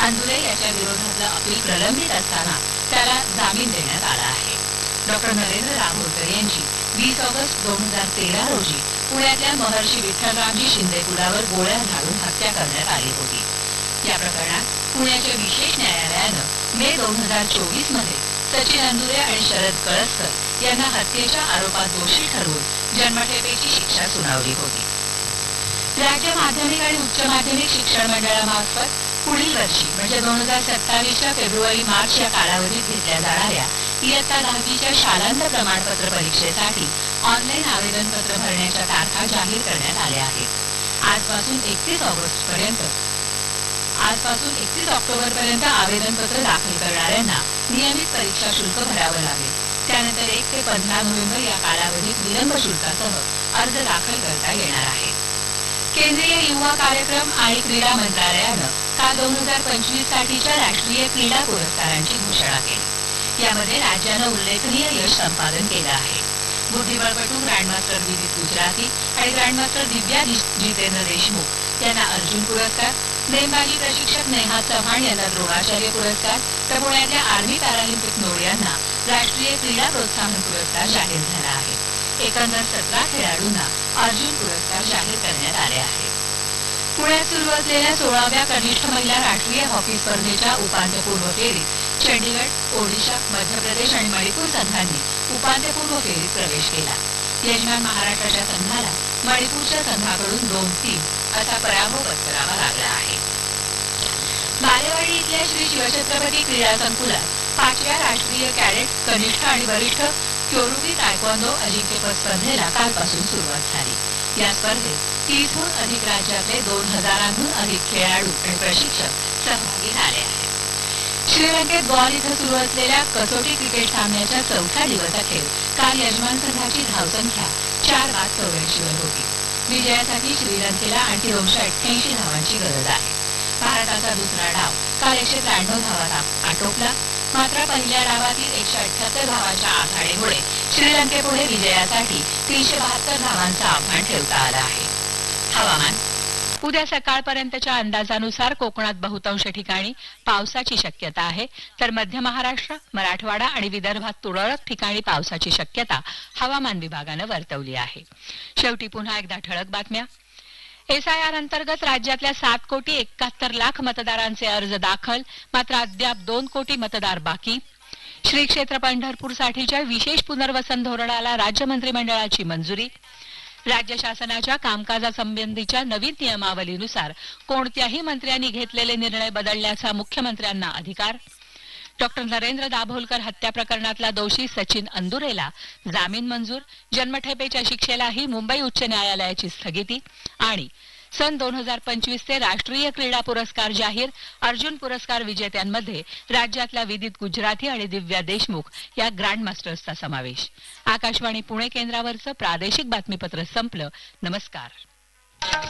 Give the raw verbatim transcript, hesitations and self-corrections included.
अंदुरे याच्या विरोधातलं अपील प्रलंबित असताना त्याला जामीन देण्यात आला आहे. डॉक्टर नरेंद्र दाभोलकर यांची वीस ऑगस्ट दोन हजार तेरा रोजी पुण्यातल्या महर्षी विठ्ठलरामजी शिंदे पुलावर गोळ्या झाडून हत्या करण्यात आली होती. या प्रकरणात पुण्याच्या विशेष न्यायालयानं मे दोन हजार चोवीस मध्ये सचिन अंदुरे आणि शरद कळसकर यांना हत्येच्या आरोपात दोषी ठरवून जन्मठेपेची शिक्षा सुनावली होती. राज्य माध्यमिक आणि उच्च माध्यमिक शिक्षण मंडळामार्फत पुढील वर्षी म्हणजे दोन हजार सत्तावीसच्या फेब्रुवारी मार्च या कालावधीत घेतल्या जाणाऱ्या इयत्ता दहावीच्या शालांत प्रमाणपत्र परीक्षेसाठी ऑनलाईन आवेदनपत्र भरण्याच्या तारखा जाहीर करण्यात आल्या आहेत. आजपासून एकतीस ऑगस्ट पर्यंत आजपासून एकतीस ऑक्टोबर पर्यंत आवेदनपत्र दाखल करणाऱ्यांना नियमित परीक्षा शुल्क भरावं लागेल. त्यानंतर एक ते पंधरा नोव्हेंबर या कालावधीत विलंब शुल्कासह अर्ज दाखल करता येणार आहे. केंद्रीय युवा कार्यक्रम आणि क्रीडा मंत्रालयानं काल दोन हजार पंचवीस साठीच्या राष्ट्रीय क्रीडा पुरस्कारांची घोषणा केली. यामध्ये राज्यानं उल्लेखनीय यश संपादन केलं आहे. बुद्धिबळपटू ग्रँडमास्टर विदित गुजराती आणि ग्रँडमास्टर दिव्या जितेंद्र देशमुख यांना अर्जुन पुरस्कार, नेमबाजी प्रशिक्षक नेहा चव्हाण यांना द्रोणाचार्य पुरस्कार, तर पुण्यातल्या आर्मी पॅरालिम्पिक नोड यांना राष्ट्रीय क्रीडा प्रोत्साहन पुरस्कार जाहीर झाला आहे. एकंदर सतरा खेळाडूंना अर्जुन पुरस्कार जाहीर करण्यात आले आहेत. पुण्यात सुरू असलेल्या सोळाव्या कनिष्ठ महिला राष्ट्रीय हॉकी स्पर्धेच्या उपांत्यपूर्व फेरीत चंडीगड, ओडिशा, मध्य प्रदेश आणि मणिपूर संघांनी उपांत्यपूर्व फेरीत प्रवेश केला. यजमान महाराष्ट्राच्या संघाला मणिपूरच्या संघाकडून दोन तीन असा पराभव पत्करावा लागला आहे. बालेवाडी इथल्या श्री शिवछत्रपती क्रीडा संकुलात पाचव्या राष्ट्रीय कॅडेट, कनिष्ठ आणि वरिष्ठ क्योरुगी तायक्वांदो अजिंक्यपद स्पर्धेला कालपासून सुरुवात झाली. या स्पर्धेत तीसहून अधिक राज्यातले दोन हजारांहून अधिक खेळाडू आणि प्रशिक्षक सहभागी झाले आहेत. श्रीलंकेत गॉल इथं सुरू असलेल्या कसोटी क्रिकेट सामन्याच्या चौथ्या दिवसाखेर काल यजमान संघाची धावसंख्या चार बाद चौऱ्याऐंशीवर होती. विजयासाठी श्रीलंकेला आणखी दोनशे अठ्ठ्याऐंशी धावांची गरज आहे. भारताचा दुसरा डाव काल एकशे त्र्याण्णव धावात आटोपला. मात्र पहिल्या डावातील एकशे अठ्ठ्याहत्तर धावांच्या आघाडीमुळे श्रीलंकेपुढे विजयासाठी तीनशे बहात्तर धावांचं आव्हान ठेवता आलं आहे. हवामान. उद्या सकाळपर्यंतच्या अंदाजानुसार कोकणात बहुतांश ठिकाणी पावसाची शक्यता आहे, तर मध्य महाराष्ट्र, मराठवाडा आणि विदर्भात तुरळक ठिकाणी पावसाची शक्यता हवामान विभागानं वर्तवली आहे. शेवटी पुन्हा एकदा ठळक बातम्या. एसआयआर अंतर्गत राज्यातल्या सात कोटी एकाहत्तर लाख मतदारांचे अर्ज दाखल, मात्र अद्याप दोन कोटी मतदार बाकी. श्री क्षेत्र पंढरपूरसाठीच्या विशेष पुनर्वसन धोरणाला राज्य मंत्रिमंडळाची मंजुरी. राज्य शासनाच्या कामकाजासंबंधीच्या नवीन नियमावलीनुसार कोणत्याही मंत्र्यांनी घेतलेले निर्णय बदलण्याचा मुख्यमंत्र्यांना अधिकार. डॉक्टर नरेंद्र दाभोलकर हत्या प्रकरणातला दोषी सचिन अंदुरेला जामीन मंजूर. जन्मठेपेच्या शिक्षेलाही मुंबई उच्च न्यायालयाची स्थगिती. आणि सन दोन हजार पंचवीसचे राष्ट्रीय क्रीडा पुरस्कार जाहीर. अर्जुन पुरस्कार विजेत्यांमध्ये राज्यातल्या विदित गुजराती आणि दिव्या देशमुख या ग्रँडमास्टर्सचा समावेश. आकाशवाणी पुणे केंद्रावरचं प्रादेशिक बातमीपत्र संपलं. नमस्कार.